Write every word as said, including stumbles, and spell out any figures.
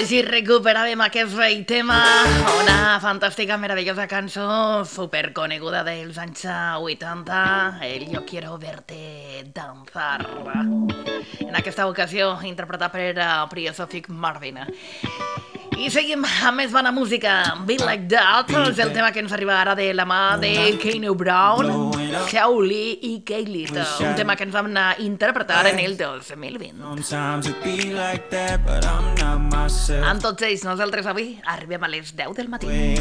Així recuperàvem aquest vell tema, una fantàstica, meravellosa cançó superconeguda dels anys vuitanta, el Yo quiero verte danzar. En aquesta ocasió interpretat per uh, Priosophic Marvin. I seguim amb més bona música. Be Like That és el tema que ens arriba ara de la mà de Kane Brown, Xiao Li i Kaylee. Un tema que ens vam interpretar en el dos mil vint. Amb tots ells, nosaltres avui arribem a les deu del matí.